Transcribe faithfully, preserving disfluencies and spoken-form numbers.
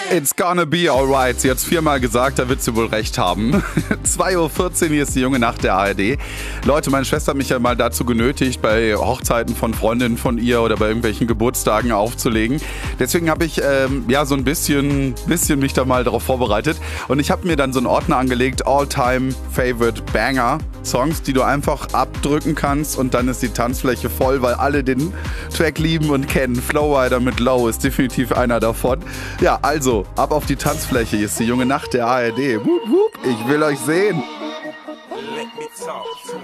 It's gonna be alright. Sie hat es viermal gesagt, da wird sie wohl recht haben. zwei Uhr vierzehn, hier ist die junge Nacht der A R D. Leute, meine Schwester hat mich ja mal dazu genötigt, bei Hochzeiten von Freundinnen von ihr oder bei irgendwelchen Geburtstagen aufzulegen. Deswegen habe ich ähm, ja so ein bisschen, bisschen mich da mal darauf vorbereitet. Und ich habe mir dann so einen Ordner angelegt, All-Time Favorite Banger Songs, die du einfach abdrücken kannst und dann ist die Tanzfläche voll, weil alle den Track lieben und kennen. Flowrider mit Low ist definitiv einer davon. Ja, also, ab auf die Tanzfläche, hier ist die junge Nacht der A R D. Wup, wup, ich will euch sehen. Let me talk to